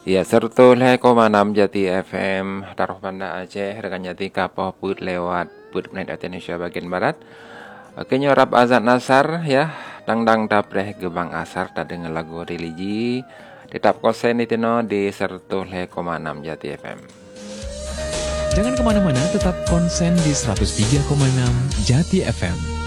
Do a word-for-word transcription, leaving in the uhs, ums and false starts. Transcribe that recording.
Ya, sertu le koma enam Jati F M, Taruh Banda Aceh, rekan Jati Kapoh Put lewat Put Planet Indonesia bagian Barat. Oke, nyorap azan asar ya, dangdang dapreh gebang asar, tak dengan lagu religi. Tetap kosen itino di sertu le koma enam Jati F M. Jangan kemana-mana, tetap konsen di seratus tiga koma enam Jati F M.